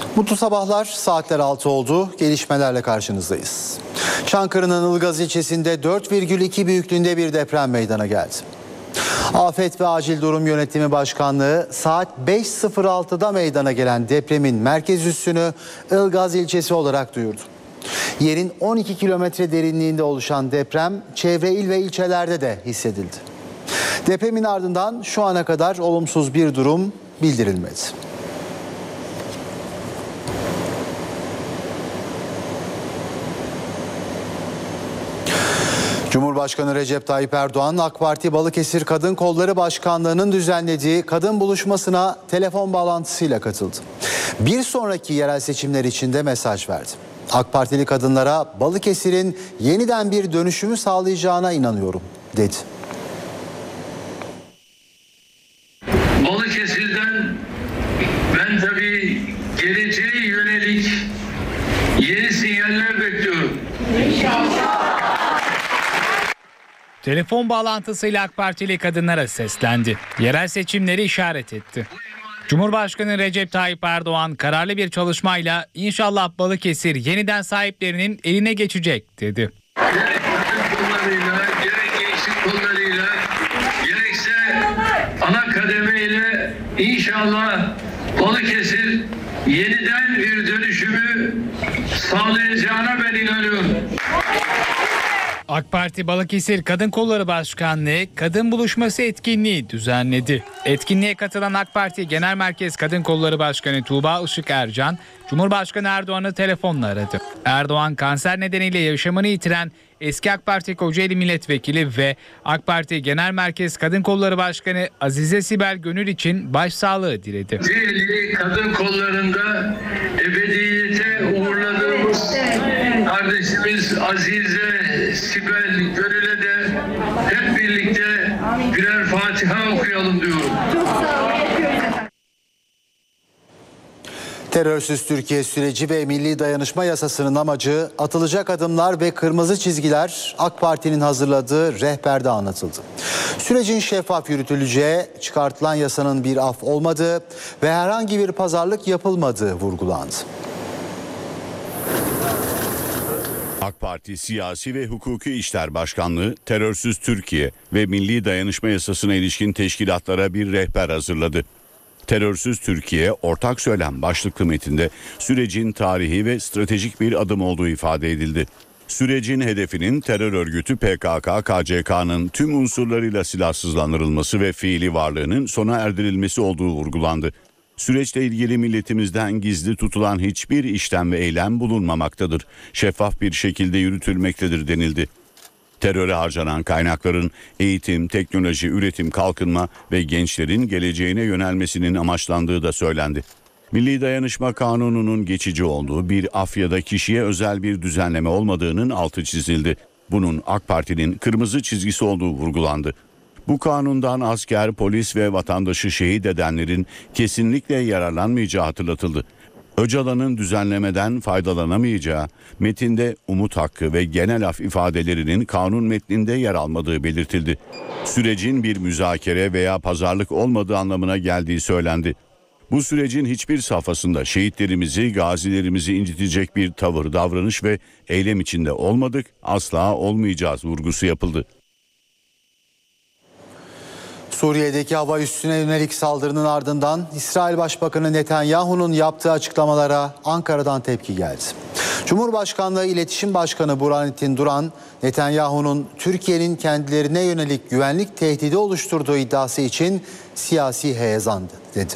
Mutlu sabahlar, saatler 6 oldu. Gelişmelerle karşınızdayız. Çankırı'nın Ilgaz ilçesinde 4,2 büyüklüğünde bir deprem meydana geldi. Afet ve Acil Durum Yönetimi Başkanlığı saat 5.06'da meydana gelen depremin merkez üssünü Ilgaz ilçesi olarak duyurdu. Yerin 12 kilometre derinliğinde oluşan deprem çevre il ve ilçelerde de hissedildi. Depremin ardından şu ana kadar olumsuz bir durum bildirilmedi. Cumhurbaşkanı Recep Tayyip Erdoğan, AK Parti Balıkesir Kadın Kolları Başkanlığı'nın düzenlediği kadın buluşmasına telefon bağlantısıyla katıldı. Bir sonraki yerel seçimler için de mesaj verdi. AK Partili kadınlara Balıkesir'in yeniden bir dönüşümü sağlayacağına inanıyorum, dedi. Balıkesir'den ben tabii geleceğe yönelik yeni sinyaller bekliyorum. İnşallah. Telefon bağlantısıyla AK Partili kadınlara seslendi. Yerel seçimleri işaret etti. Cumhurbaşkanı Recep Tayyip Erdoğan kararlı bir çalışmayla inşallah Balıkesir yeniden sahiplerinin eline geçecek, dedi. Gerek kadın kollarıyla, gerek gençlik kollarıyla, gerekse ana kademeyle inşallah Balıkesir yeniden bir dönüşümü sağlayacağına ben inanıyorum. AK Parti Balıkesir Kadın Kolları Başkanlığı kadın buluşması etkinliği düzenledi. Etkinliğe katılan AK Parti Genel Merkez Kadın Kolları Başkanı Tuğba Işık Ercan, Cumhurbaşkanı Erdoğan'ı telefonla aradı. Erdoğan, kanser nedeniyle yaşamını yitiren eski AK Parti Kocaeli Milletvekili ve AK Parti Genel Merkez Kadın Kolları Başkanı Azize Sibel Gönül için başsağlığı diledi. Kocaeli Kadın Kolları'nda ebediyete uğurladığımız kardeşimiz Azize Sibel Gönül'e de hep birlikte birer Fatiha okuyalım diyorum. Terörsüz Türkiye süreci ve Milli Dayanışma Yasası'nın amacı, atılacak adımlar ve kırmızı çizgiler AK Parti'nin hazırladığı rehberde anlatıldı. Sürecin şeffaf yürütüleceği, çıkartılan yasanın bir af olmadığı ve herhangi bir pazarlık yapılmadığı vurgulandı. AK Parti Siyasi ve Hukuki İşler Başkanlığı, Terörsüz Türkiye ve Milli Dayanışma Yasası'na ilişkin teşkilatlara bir rehber hazırladı. Terörsüz Türkiye ortak söylem başlıklı metinde sürecin tarihi ve stratejik bir adım olduğu ifade edildi. Sürecin hedefinin terör örgütü PKK-KCK'nın tüm unsurlarıyla silahsızlandırılması ve fiili varlığının sona erdirilmesi olduğu vurgulandı. Süreçle ilgili milletimizden gizli tutulan hiçbir işlem ve eylem bulunmamaktadır. Şeffaf bir şekilde yürütülmektedir denildi. Teröre harcanan kaynakların eğitim, teknoloji, üretim, kalkınma ve gençlerin geleceğine yönelmesinin amaçlandığı da söylendi. Milli Dayanışma Kanunu'nun geçici olduğu bir af ya da kişiye özel bir düzenleme olmadığının altı çizildi. Bunun AK Parti'nin kırmızı çizgisi olduğu vurgulandı. Bu kanundan asker, polis ve vatandaşı şehit edenlerin kesinlikle yararlanmayacağı hatırlatıldı. Öcalan'ın düzenlemeden faydalanamayacağı, metinde umut hakkı ve genel af ifadelerinin kanun metninde yer almadığı belirtildi. Sürecin bir müzakere veya pazarlık olmadığı anlamına geldiği söylendi. Bu sürecin hiçbir safhasında şehitlerimizi, gazilerimizi incitecek bir tavır, davranış ve eylem içinde olmadık, asla olmayacağız vurgusu yapıldı. Suriye'deki hava üssüne yönelik saldırının ardından İsrail Başbakanı Netanyahu'nun yaptığı açıklamalara Ankara'dan tepki geldi. Cumhurbaşkanlığı İletişim Başkanı Burhanettin Duran, Netanyahu'nun Türkiye'nin kendilerine yönelik güvenlik tehdidi oluşturduğu iddiası için siyasi heyecandı, dedi.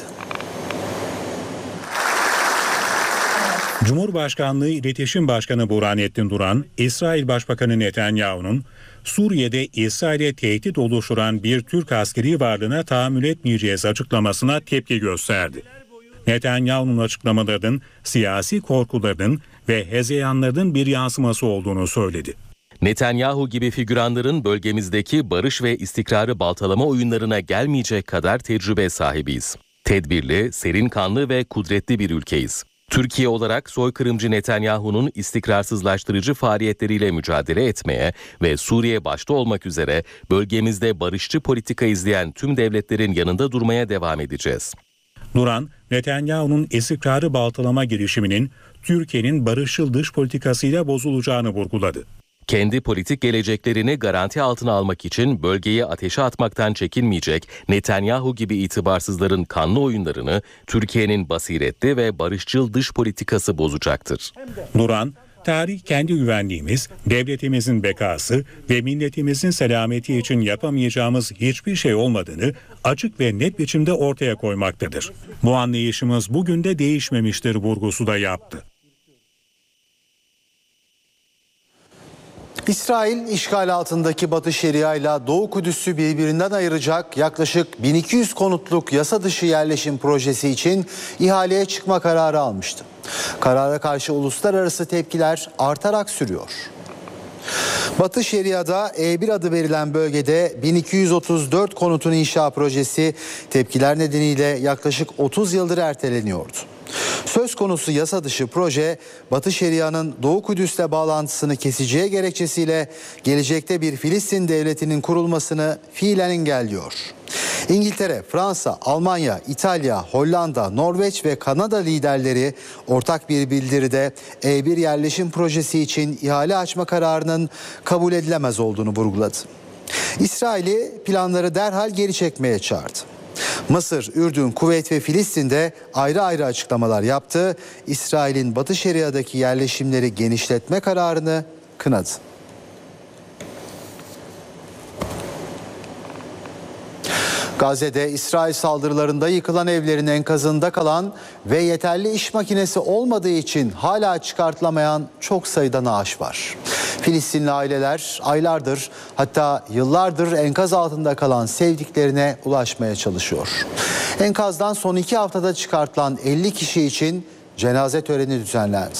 Cumhurbaşkanlığı İletişim Başkanı Burhanettin Duran, İsrail Başbakanı Netanyahu'nun Suriye'de İsrail'e tehdit oluşturan bir Türk askeri varlığına tahammül etmeyeceğiz açıklamasına tepki gösterdi. Netanyahu'nun açıklamalarının siyasi korkularının ve hezeyanlarının bir yansıması olduğunu söyledi. Netanyahu gibi figüranların bölgemizdeki barış ve istikrarı baltalama oyunlarına gelmeyecek kadar tecrübe sahibiyiz. Tedbirli, serin kanlı ve kudretli bir ülkeyiz. Türkiye olarak soykırımcı Netanyahu'nun istikrarsızlaştırıcı faaliyetleriyle mücadele etmeye ve Suriye başta olmak üzere bölgemizde barışçı politika izleyen tüm devletlerin yanında durmaya devam edeceğiz. Duran, Netanyahu'nun istikrarı baltalama girişiminin Türkiye'nin barışçıl dış politikasıyla bozulacağını vurguladı. Kendi politik geleceklerini garanti altına almak için bölgeyi ateşe atmaktan çekinmeyecek Netanyahu gibi itibarsızların kanlı oyunlarını Türkiye'nin basiretli ve barışçıl dış politikası bozacaktır. Nuran, tarih kendi güvenliğimiz, devletimizin bekası ve milletimizin selameti için yapamayacağımız hiçbir şey olmadığını açık ve net biçimde ortaya koymaktadır. Bu anlayışımız bugün de değişmemiştir vurgusu da yaptı. İsrail işgal altındaki Batı Şeria ile Doğu Kudüs'ü birbirinden ayıracak yaklaşık 1200 konutluk yasa dışı yerleşim projesi için ihaleye çıkma kararı almıştı. Karara karşı uluslararası tepkiler artarak sürüyor. Batı Şeria'da E1 adı verilen bölgede 1234 konutun inşa projesi tepkiler nedeniyle yaklaşık 30 yıldır erteleniyordu. Söz konusu yasa dışı proje Batı Şeria'nın Doğu Kudüs'le bağlantısını keseceği gerekçesiyle gelecekte bir Filistin devletinin kurulmasını fiilen engelliyor. İngiltere, Fransa, Almanya, İtalya, Hollanda, Norveç ve Kanada liderleri ortak bir bildiride E1 yerleşim projesi için ihale açma kararının kabul edilemez olduğunu vurguladı. İsrail'i planları derhal geri çekmeye çağırdı. Mısır, Ürdün, Kuveyt ve Filistin'de ayrı ayrı açıklamalar yaptı. İsrail'in Batı Şeria'daki yerleşimleri genişletme kararını kınadı. Gazze'de İsrail saldırılarında yıkılan evlerin enkazında kalan ve yeterli iş makinesi olmadığı için hala çıkartılamayan çok sayıda naaş var. Filistinli aileler aylardır, hatta yıllardır enkaz altında kalan sevdiklerine ulaşmaya çalışıyor. Enkazdan son 2 haftada çıkartılan 50 kişi için cenaze töreni düzenlendi.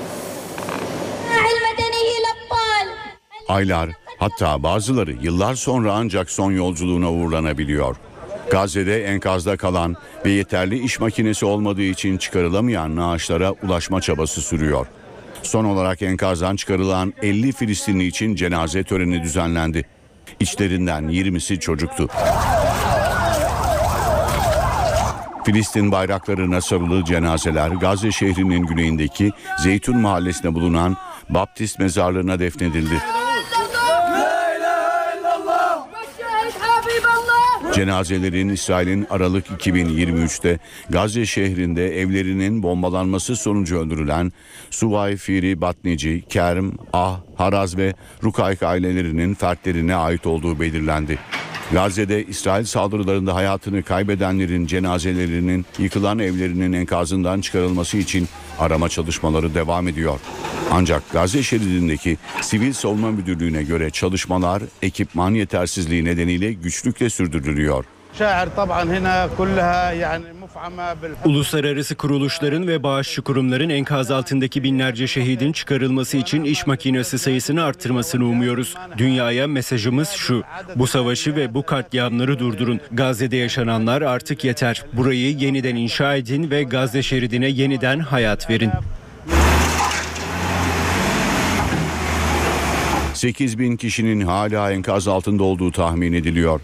Aylar, hatta bazıları yıllar sonra ancak son yolculuğuna uğurlanabiliyor. Gazze'de enkazda kalan ve yeterli iş makinesi olmadığı için çıkarılamayan naaşlara ulaşma çabası sürüyor. Son olarak enkazdan çıkarılan 50 Filistinli için cenaze töreni düzenlendi. İçlerinden 20'si çocuktu. Filistin bayraklarına sarılı cenazeler Gazze şehrinin güneyindeki Zeytun mahallesinde bulunan Baptist mezarlığına defnedildi. Cenazelerin İsrail'in Aralık 2023'te Gazze şehrinde evlerinin bombalanması sonucu öldürülen Suvay Firi Batnici, Kerm, Haraz ve Rukayk ailelerinin fertlerine ait olduğu belirlendi. Gazze'de İsrail saldırılarında hayatını kaybedenlerin cenazelerinin yıkılan evlerinin enkazından çıkarılması için arama çalışmaları devam ediyor. Ancak Gazze şeridindeki Sivil Savunma Müdürlüğü'ne göre çalışmalar ekipman yetersizliği nedeniyle güçlükle sürdürülüyor. Uluslararası kuruluşların ve bağışçı kurumların enkaz altındaki binlerce şehidin çıkarılması için iş makinesi sayısını arttırmasını umuyoruz. Dünyaya mesajımız şu: bu savaşı ve bu katliamları durdurun. Gazze'de yaşananlar artık yeter. Burayı yeniden inşa edin ve Gazze şeridine yeniden hayat verin. 8.000 kişinin hala enkaz altında olduğu tahmin ediliyor.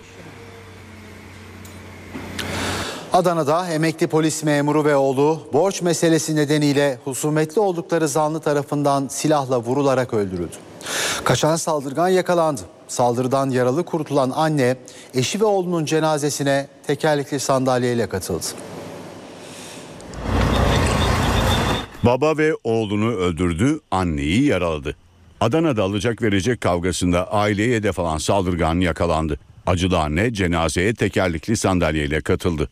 Adana'da emekli polis memuru ve oğlu borç meselesi nedeniyle husumetli oldukları zanlı tarafından silahla vurularak öldürüldü. Kaçan saldırgan yakalandı. Saldırıdan yaralı kurtulan anne, eşi ve oğlunun cenazesine tekerlekli sandalyeyle katıldı. Baba ve oğlunu öldürdü, anneyi yaraladı. Adana'da alacak verecek kavgasında aileye hedef alan saldırgan yakalandı. Acılı anne cenazeye tekerlekli sandalyeyle katıldı.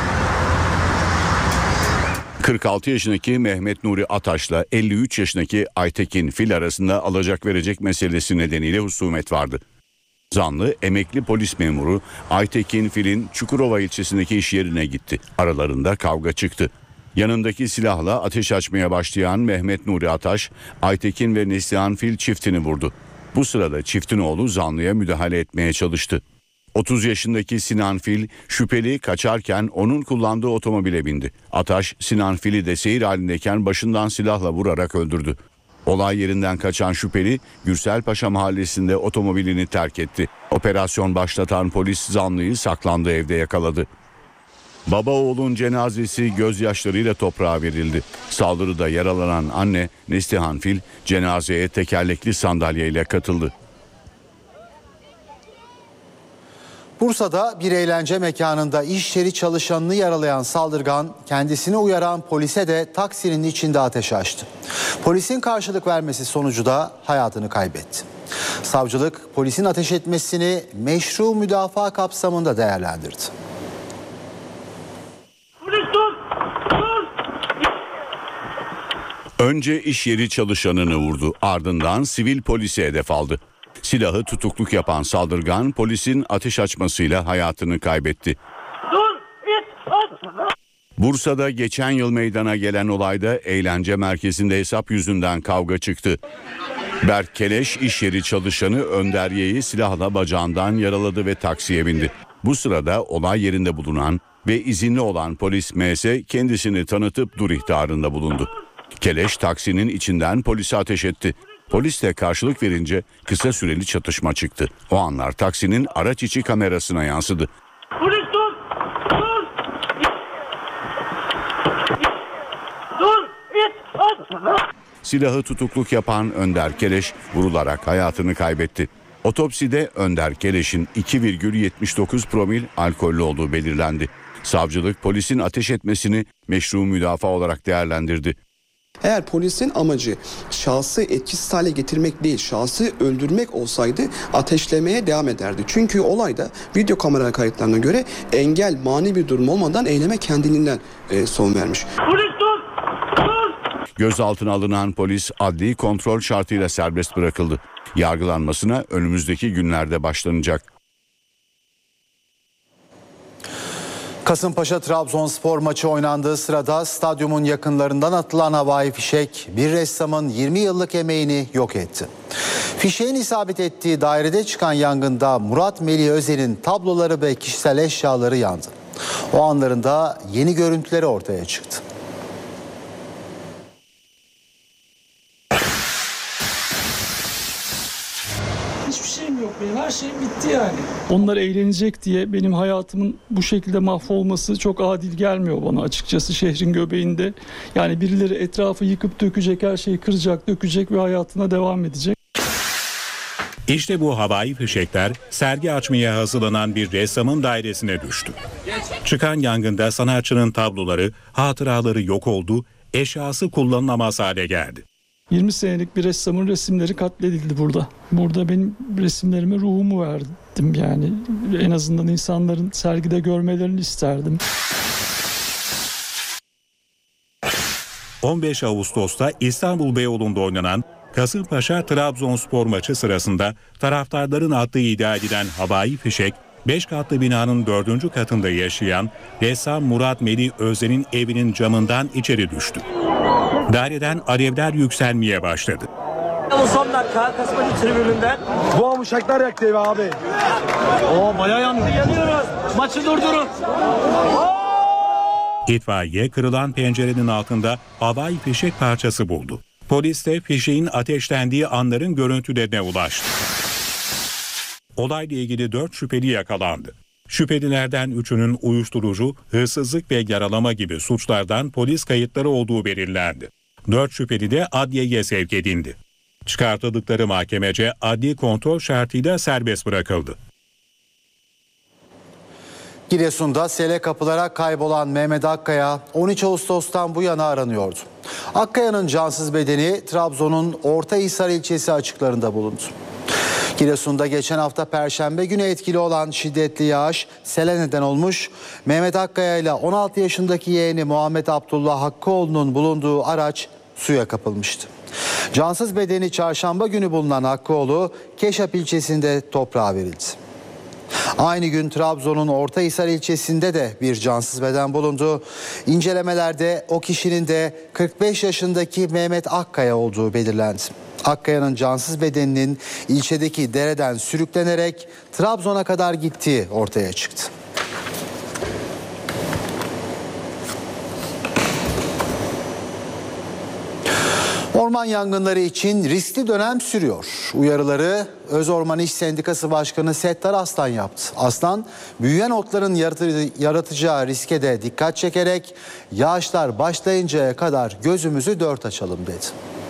46 yaşındaki Mehmet Nuri Ataş'la 53 yaşındaki Aytekin Fil arasında alacak verecek meselesi nedeniyle husumet vardı. Zanlı emekli polis memuru Aytekin Fil'in Çukurova ilçesindeki iş yerine gitti. Aralarında kavga çıktı. Yanındaki silahla ateş açmaya başlayan Mehmet Nuri Ataş, Aytekin ve Neslihan Fil çiftini vurdu. Bu sırada çiftin oğlu zanlıya müdahale etmeye çalıştı. 30 yaşındaki Sinan Fil şüpheli kaçarken onun kullandığı otomobile bindi. Ataş Sinan Fil'i de seyir halindeyken başından silahla vurarak öldürdü. Olay yerinden kaçan şüpheli Gürselpaşa mahallesinde otomobilini terk etti. Operasyon başlatan polis zanlıyı saklandığı evde yakaladı. Baba oğlun cenazesi gözyaşlarıyla toprağa verildi. Saldırıda yaralanan anne Neslihan Fil cenazeye tekerlekli sandalyeyle katıldı. Bursa'da bir eğlence mekanında iş yeri çalışanını yaralayan saldırgan kendisini uyaran polise de taksinin içinde ateş açtı. Polisin karşılık vermesi sonucu da hayatını kaybetti. Savcılık polisin ateş etmesini meşru müdafaa kapsamında değerlendirdi. Önce iş yeri çalışanını vurdu, ardından sivil polise hedef aldı. Silahı tutukluk yapan saldırgan polisin ateş açmasıyla hayatını kaybetti. Bursa'da geçen yıl meydana gelen olayda eğlence merkezinde hesap yüzünden kavga çıktı. Berk Keleş iş yeri çalışanı Önder Y'yi silahla bacağından yaraladı ve taksiye bindi. Bu sırada olay yerinde bulunan ve izinli olan polis MS kendisini tanıtıp dur ihtarında bulundu. Keleş taksinin içinden polise ateş etti. Polis de karşılık verince kısa süreli çatışma çıktı. O anlar taksinin araç içi kamerasına yansıdı. Polis dur! Dur! Dur! Silahı tutukluk yapan Önder Keleş vurularak hayatını kaybetti. Otopside Önder Keleş'in 2,79 promil alkollü olduğu belirlendi. Savcılık polisin ateş etmesini meşru müdafaa olarak değerlendirdi. Eğer polisin amacı şahsı etkisiz hale getirmek değil, şahsı öldürmek olsaydı ateşlemeye devam ederdi. Çünkü olayda video kamera kayıtlarına göre engel, mani bir durum olmadan eyleme kendiliğinden son vermiş. Polis dur! Dur! Gözaltına alınan polis adli kontrol şartıyla serbest bırakıldı. Yargılanmasına önümüzdeki günlerde başlanacak. Kasımpaşa-Trabzonspor maçı oynandığı sırada stadyumun yakınlarından atılan havai fişek bir ressamın 20 yıllık emeğini yok etti. Fişeğin isabet ettiği dairede çıkan yangında Murat Melih Özel'in tabloları ve kişisel eşyaları yandı. O anlarında yeni görüntüleri ortaya çıktı. Hiçbir şeyim yok benim. Her şeyim bitti yani. Onlar eğlenecek diye benim hayatımın bu şekilde mahvolması çok adil gelmiyor bana açıkçası şehrin göbeğinde. Yani birileri etrafı yıkıp dökecek, her şeyi kıracak, dökecek ve hayatına devam edecek. İşte bu havai fişekler sergi açmaya hazırlanan bir ressamın dairesine düştü. Çıkan yangında sanatçının tabloları, hatıraları yok oldu, eşyası kullanılamaz hale geldi. 20 senelik bir ressamın resimleri katledildi burada. Burada benim resimlerime ruhumu verdim yani. En azından insanların sergide görmelerini isterdim. 15 Ağustos'ta İstanbul Beyoğlu'nda oynanan Kasımpaşa-Trabzonspor maçı sırasında taraftarların attığı iddia edilen havai fişek 5 katlı binanın 4. katında yaşayan ressam Murat Melih Özel'in evinin camından içeri düştü. Daireden alevler yükselmeye başladı. Son dakika Kasımpaşa tribününden. Bu uşaklar yaktı evi abi. Bayağı yanıyoruz. Maçı durdurun. İtfaiye kırılan pencerenin altında havai fişek parçası buldu. Polis de fişeğin ateşlendiği anların görüntülerine ulaştı. Olayla ilgili 4 şüpheli yakalandı. Şüphelilerden 3'ünün uyuşturucu, hırsızlık ve yaralama gibi suçlardan polis kayıtları olduğu belirlendi. 4 şüpheli de adliyeye sevk edildi. Çıkartıldıkları mahkemece adli kontrol şartıyla serbest bırakıldı. Giresun'da sele kapılarak kaybolan Mehmet Akkaya 13 Ağustos'tan bu yana aranıyordu. Akkaya'nın cansız bedeni Trabzon'un Ortahisar ilçesi açıklarında bulundu. Giresun'da geçen hafta Perşembe günü etkili olan şiddetli yağış sele neden olmuş. Mehmet Akkaya ile 16 yaşındaki yeğeni Muhammed Abdullah Hakkıoğlu'nun bulunduğu araç suya kapılmıştı. Cansız bedeni çarşamba günü bulunan Hakkıoğlu Keşap ilçesinde toprağa verildi. Aynı gün Trabzon'un Ortahisar ilçesinde de bir cansız beden bulundu. İncelemelerde o kişinin de 45 yaşındaki Mehmet Akkaya olduğu belirlendi. Akkaya'nın cansız bedeninin ilçedeki dereden sürüklenerek Trabzon'a kadar gittiği ortaya çıktı. Orman yangınları için riskli dönem sürüyor. Uyarıları Öz Orman İş Sendikası Başkanı Settar Aslan yaptı. Aslan, büyüyen otların yaratacağı riske de dikkat çekerek yağışlar başlayıncaya kadar gözümüzü dört açalım dedi.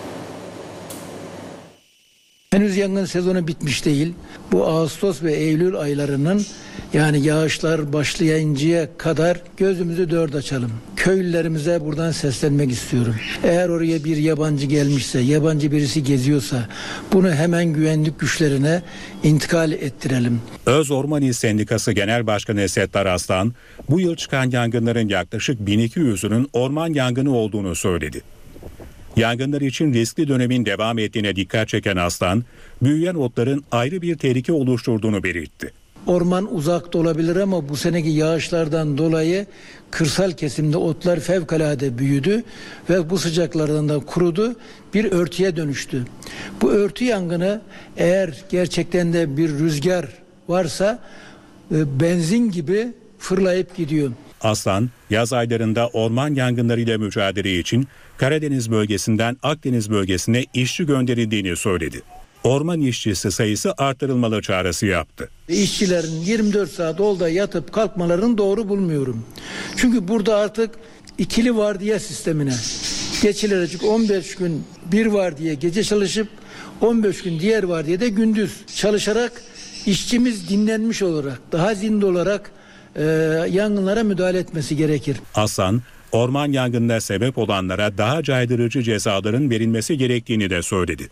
Henüz yangın sezonu bitmiş değil. Bu Ağustos ve Eylül aylarının yani yağışlar başlayıncaya kadar gözümüzü dört açalım. Köylülerimize buradan seslenmek istiyorum. Eğer oraya bir yabancı gelmişse, yabancı birisi geziyorsa bunu hemen güvenlik güçlerine intikal ettirelim. Öz Orman İş Sendikası Genel Başkanı Settar Aslan, bu yıl çıkan yangınların yaklaşık 1200'ünün orman yangını olduğunu söyledi. Yangınlar için riskli dönemin devam ettiğine dikkat çeken Aslan, büyüyen otların ayrı bir tehlike oluşturduğunu belirtti. Orman uzakta olabilir ama bu seneki yağışlardan dolayı kırsal kesimde otlar fevkalade büyüdü ve bu sıcaklardan da kurudu, bir örtüye dönüştü. Bu örtü yangını eğer gerçekten de bir rüzgar varsa benzin gibi fırlayıp gidiyor. Aslan, yaz aylarında orman yangınlarıyla mücadele için Karadeniz bölgesinden Akdeniz bölgesine işçi gönderildiğini söyledi. Orman işçisi sayısı artırılmalı çağrısı yaptı. İşçilerin 24 saat olda yatıp kalkmalarını doğru bulmuyorum. Çünkü burada artık ikili vardiya sistemine geçilecek, 15 gün bir vardiya gece çalışıp 15 gün diğer vardiyada gündüz çalışarak işçimiz dinlenmiş olarak, daha zinde olarak yangınlara müdahale etmesi gerekir. Aslan, orman yangınına sebep olanlara daha caydırıcı cezaların verilmesi gerektiğini de söyledi.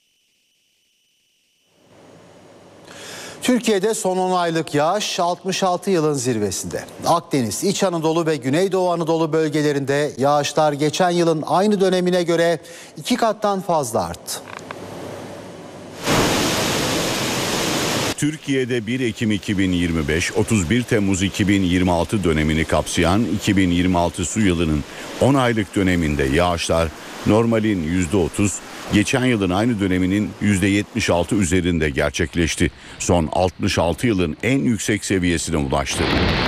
Türkiye'de son 10 aylık yağış 66 yılın zirvesinde. Akdeniz, İç Anadolu ve Güneydoğu Anadolu bölgelerinde yağışlar geçen yılın aynı dönemine göre 2 kattan fazla arttı. Türkiye'de 1 Ekim 2025-31 Temmuz 2026 dönemini kapsayan 2026 su yılının 10 aylık döneminde yağışlar normalin %30, geçen yılın aynı döneminin %76 üzerinde gerçekleşti. Son 66 yılın en yüksek seviyesine ulaştı.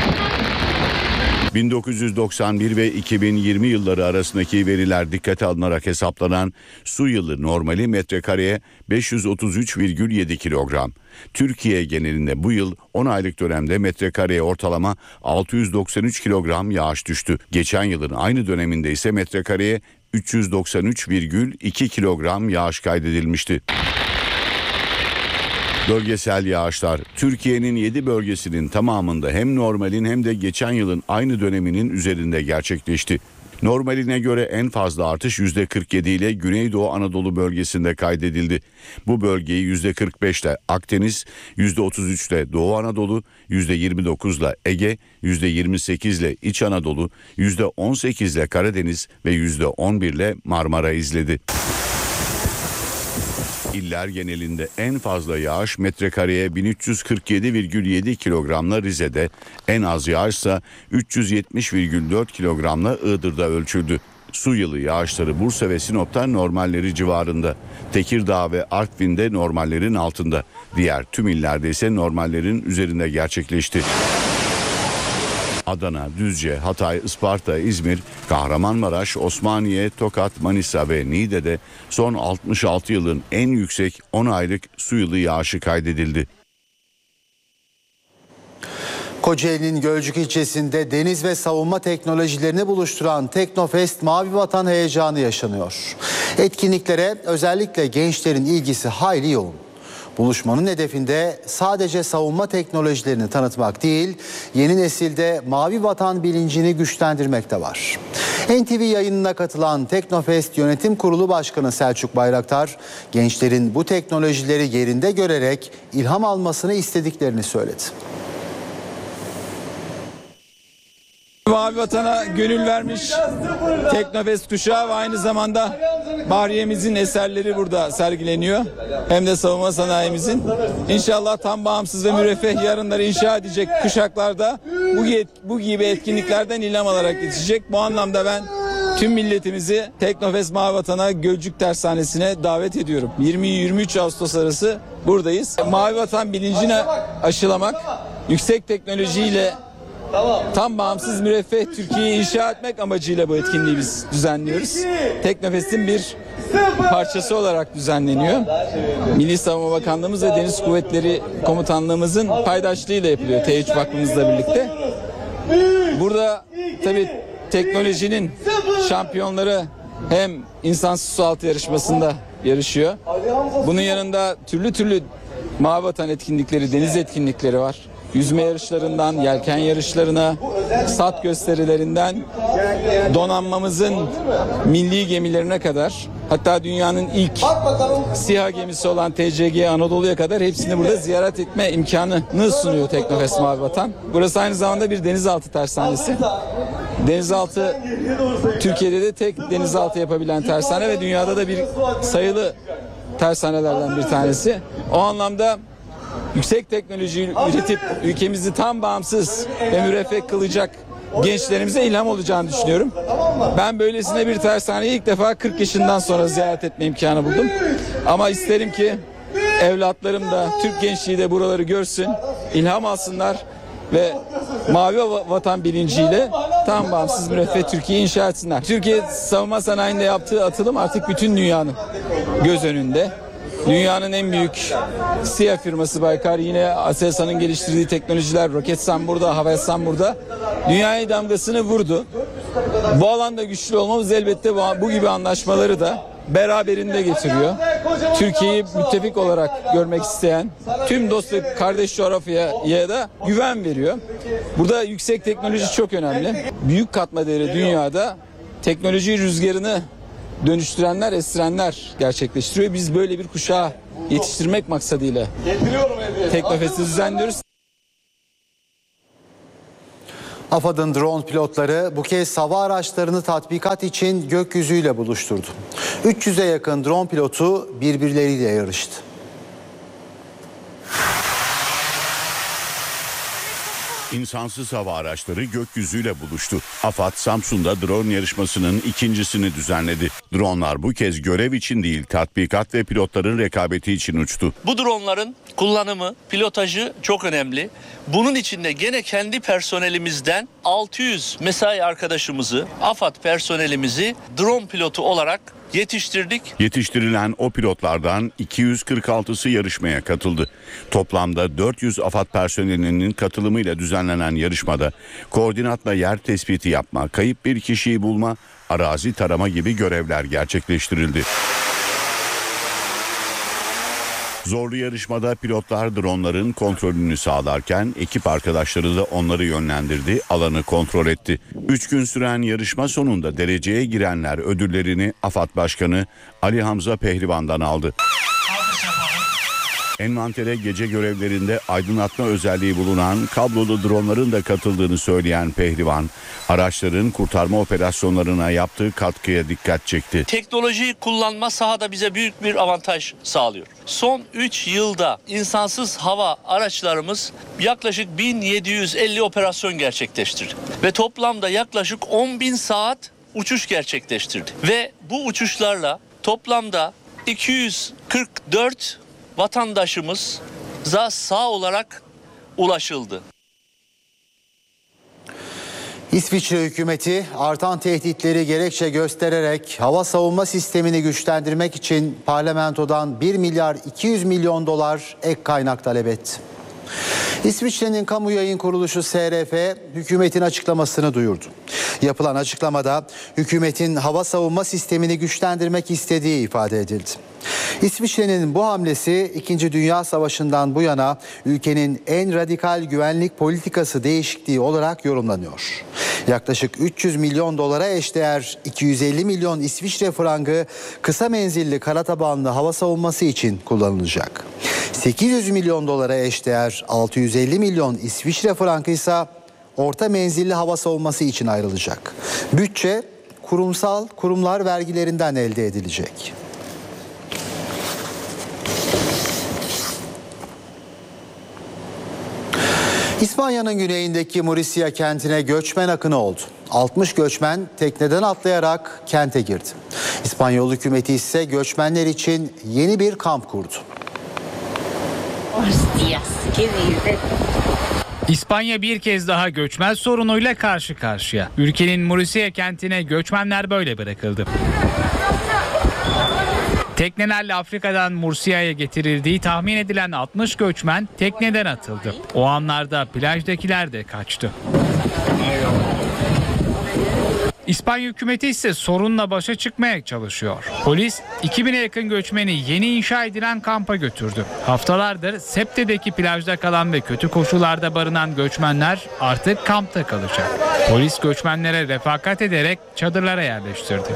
1991 ve 2020 yılları arasındaki veriler dikkate alınarak hesaplanan su yılı normali metrekareye 533,7 kilogram. Türkiye genelinde bu yıl 10 aylık dönemde metrekareye ortalama 693 kilogram yağış düştü. Geçen yılın aynı döneminde ise metrekareye 393,2 kilogram yağış kaydedilmişti. Bölgesel yağışlar Türkiye'nin 7 bölgesinin tamamında hem normalin hem de geçen yılın aynı döneminin üzerinde gerçekleşti. Normaline göre en fazla artış %47 ile Güneydoğu Anadolu bölgesinde kaydedildi. Bu bölgeyi %45 ile Akdeniz, %33 ile Doğu Anadolu, %29 ile Ege, %28 ile İç Anadolu, %18 ile Karadeniz ve %11 ile Marmara izledi. İller genelinde en fazla yağış metrekareye 1347,7 kilogramla Rize'de, en az yağışsa 370,4 kilogramla Iğdır'da ölçüldü. Su yılı yağışları Bursa ve Sinop'ta normalleri civarında. Tekirdağ ve Artvin'de normallerin altında. Diğer tüm illerde ise normallerin üzerinde gerçekleşti. Adana, Düzce, Hatay, Isparta, İzmir, Kahramanmaraş, Osmaniye, Tokat, Manisa ve Niğde'de son 66 yılın en yüksek 10 aylık su yılı yağışı kaydedildi. Kocaeli'nin Gölcük ilçesinde deniz ve savunma teknolojilerini buluşturan Teknofest Mavi Vatan heyecanı yaşanıyor. Etkinliklere özellikle gençlerin ilgisi hayli yoğun. Buluşmanın hedefinde sadece savunma teknolojilerini tanıtmak değil, yeni nesilde Mavi Vatan bilincini güçlendirmek de var. NTV yayınına katılan Teknofest Yönetim Kurulu Başkanı Selçuk Bayraktar, gençlerin bu teknolojileri yerinde görerek ilham almasını istediklerini söyledi. Mavi Vatan'a gönül vermiş Teknofest kuşağı ve aynı zamanda Bahriyemizin eserleri burada sergileniyor. Hem de savunma sanayimizin. İnşallah tam bağımsız ve müreffeh yarınları inşa edecek kuşaklarda bu gibi etkinliklerden ilham alarak yetişecek. Bu anlamda ben tüm milletimizi Teknofest Mavi Vatan'a Gölcük Tersanesi'ne davet ediyorum. 20-23 Ağustos arası buradayız. Mavi Vatan bilincini aşılamak, yüksek teknolojiyle tam bağımsız müreffeh Türkiye'yi inşa etmek amacıyla bu etkinliği biz düzenliyoruz. Teknofest'in bir parçası olarak düzenleniyor. Milli Savunma Bakanlığımız ve Deniz Kuvvetleri Komutanlığımızın paydaşlığıyla yapılıyor T3 Vakfımızla birlikte. Burada tabii teknolojinin şampiyonları hem insansız sualtı yarışmasında yarışıyor. Bunun yanında türlü Mavi Vatan etkinlikleri, deniz etkinlikleri var. Yüzme yarışlarından, yelken yarışlarına, sat gösterilerinden, donanmamızın milli gemilerine kadar, hatta dünyanın ilk SİHA gemisi olan TCG Anadolu'ya kadar hepsini burada ziyaret etme imkanını sunuyor Teknofest Mavi Vatan. Burası aynı zamanda bir denizaltı tersanesi. Denizaltı, Türkiye'de de tek denizaltı yapabilen tersane ve dünyada da bir sayılı tersanelerden bir tanesi. O anlamda yüksek teknoloji üretip ülkemizi tam bağımsız ve müreffeh kılacak gençlerimize ilham olacağını düşünüyorum. Ben böylesine bir tersaneyi ilk defa 40 yaşından sonra ziyaret etme imkanı buldum. Ama isterim ki evlatlarım da, Türk gençliği de buraları görsün, ilham alsınlar ve mavi vatan bilinciyle tam bağımsız müreffeh Türkiye'yi inşa etsinler. Türkiye savunma sanayinde yaptığı atılım artık bütün dünyanın göz önünde. Dünyanın en büyük SİHA firması Baykar, yine Aselsan'ın geliştirdiği teknolojiler, Roketsan burada, Havelsan burada. Dünyaya damgasını vurdu. Bu alanda güçlü olmamız elbette bu gibi anlaşmaları da beraberinde getiriyor. Türkiye'yi müttefik olarak görmek isteyen tüm dost ve kardeş coğrafyaya da güven veriyor. Burada yüksek teknoloji çok önemli. Büyük katma değeri dünyada teknoloji rüzgarını dönüştürenler, estirenler gerçekleştiriyor. Biz böyle bir kuşağı yetiştirmek maksadıyla Teknofest'i düzenliyoruz. AFAD'ın drone pilotları bu kez hava araçlarını tatbikat için gökyüzüyle buluşturdu. 300'e yakın drone pilotu birbirleriyle yarıştı. İnsansız hava araçları gökyüzüyle buluştu. AFAD Samsun'da drone yarışmasının ikincisini düzenledi. Dronlar bu kez görev için değil, tatbikat ve pilotların rekabeti için uçtu. Bu dronların kullanımı, pilotajı çok önemli. Bunun için de gene kendi personelimizden 600 mesai arkadaşımızı, AFAD personelimizi drone pilotu olarak yetiştirdik. Yetiştirilen o pilotlardan 246'sı yarışmaya katıldı. Toplamda 400 AFAD personelinin katılımıyla düzenlenen yarışmada koordinatla yer tespiti yapma, kayıp bir kişiyi bulma, arazi tarama gibi görevler gerçekleştirildi. Zorlu yarışmada pilotlar dronların kontrolünü sağlarken ekip arkadaşları da onları yönlendirdi, alanı kontrol etti. 3 gün süren yarışma sonunda dereceye girenler ödüllerini AFAD Başkanı Ali Hamza Pehlivan'dan aldı. Envantere gece görevlerinde aydınlatma özelliği bulunan kablolu dronların da katıldığını söyleyen Pehlivan, araçların kurtarma operasyonlarına yaptığı katkıya dikkat çekti. Teknolojiyi kullanma sahada bize büyük bir avantaj sağlıyor. Son 3 yılda insansız hava araçlarımız yaklaşık 1750 operasyon gerçekleştirdi. Ve toplamda yaklaşık 10.000 saat uçuş gerçekleştirdi. Ve bu uçuşlarla toplamda 244 vatandaşımıza sağ olarak ulaşıldı. İsviçre hükümeti artan tehditleri gerekçe göstererek hava savunma sistemini güçlendirmek için parlamentodan 1 milyar 200 milyon dolar ek kaynak talep etti. İsviçre'nin kamu yayın kuruluşu SRF hükümetin açıklamasını duyurdu. Yapılan açıklamada hükümetin hava savunma sistemini güçlendirmek istediği ifade edildi. İsviçre'nin bu hamlesi 2. Dünya Savaşı'ndan bu yana ülkenin en radikal güvenlik politikası değişikliği olarak yorumlanıyor. Yaklaşık 300 milyon dolara eşdeğer 250 milyon İsviçre frangı kısa menzilli kara tabanlı hava savunması için kullanılacak. 800 milyon dolara eşdeğer 650 milyon İsviçre frangı ise orta menzilli hava savunması için ayrılacak. Bütçe kurumlar vergilerinden elde edilecek. İspanya'nın güneyindeki Murcia kentine göçmen akını oldu. 60 göçmen tekneden atlayarak kente girdi. İspanyol hükümeti ise göçmenler için yeni bir kamp kurdu. İspanya bir kez daha göçmen sorunuyla karşı karşıya. Ülkenin Murcia kentine göçmenler böyle bırakıldı. Teknelerle Afrika'dan Murcia'ya getirildiği tahmin edilen 60 göçmen tekneden atıldı. O anlarda plajdakiler de kaçtı. İspanya hükümeti ise sorunla başa çıkmaya çalışıyor. Polis 2000'e yakın göçmeni yeni inşa edilen kampa götürdü. Haftalardır Septe'deki plajda kalan ve kötü koşullarda barınan göçmenler artık kampta kalacak. Polis göçmenlere refakat ederek çadırlara yerleştirdi.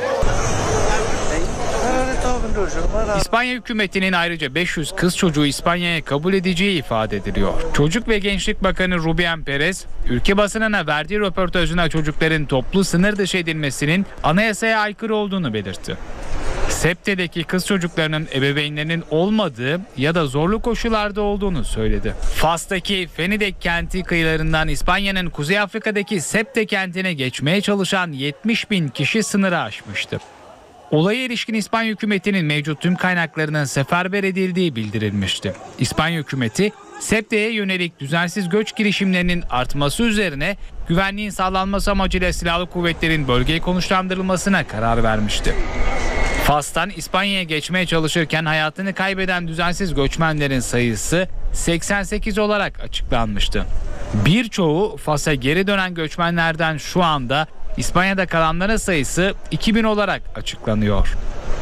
İspanya hükümetinin ayrıca 500 kız çocuğu İspanya'ya kabul edeceği ifade ediliyor. Çocuk ve Gençlik Bakanı Rubén Pérez, ülke basınına verdiği röportajında çocukların toplu sınır dışı edilmesinin anayasaya aykırı olduğunu belirtti. Septe'deki kız çocuklarının ebeveynlerinin olmadığı ya da zorlu koşullarda olduğunu söyledi. Fas'taki Fenidek kenti kıyılarından İspanya'nın Kuzey Afrika'daki Septe kentine geçmeye çalışan 70.000 kişi sınırı aşmıştı. Olaya ilişkin İspanya hükümetinin mevcut tüm kaynaklarının seferber edildiği bildirilmişti. İspanya hükümeti Septe'ye yönelik düzensiz göç girişimlerinin artması üzerine güvenliğin sağlanması amacıyla silahlı kuvvetlerin bölgeye konuşlandırılmasına karar vermişti. Fas'tan İspanya'ya geçmeye çalışırken hayatını kaybeden düzensiz göçmenlerin sayısı 88 olarak açıklanmıştı. Birçoğu Fas'a geri dönen göçmenlerden şu anda İspanya'da kalanların sayısı 2000 olarak açıklanıyor.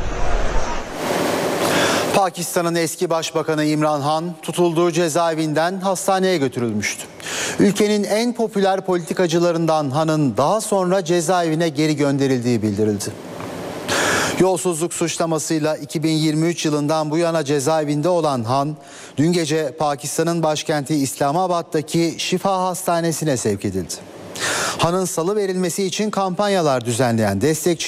Pakistan'ın eski başbakanı İmran Han tutulduğu cezaevinden hastaneye götürülmüştü. Ülkenin en popüler politikacılarından Han'ın daha sonra cezaevine geri gönderildiği bildirildi. Yolsuzluk suçlamasıyla 2023 yılından bu yana cezaevinde olan Han, dün gece Pakistan'ın başkenti İslamabad'daki Şifa Hastanesi'ne sevk edildi. Han'ın salı verilmesi için kampanyalar düzenleyen destekçiler